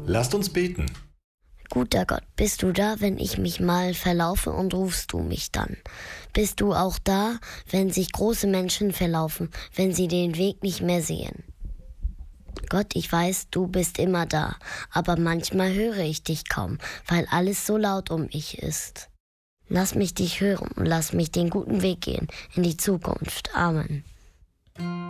Lasst uns beten. Guter Gott, bist du da, wenn ich mich mal verlaufe und rufst du mich dann? Bist du auch da, wenn sich große Menschen verlaufen, wenn sie den Weg nicht mehr sehen? Gott, ich weiß, du bist immer da, aber manchmal höre ich dich kaum, weil alles so laut um mich ist. Lass mich dich hören und lass mich den guten Weg gehen in die Zukunft. Amen.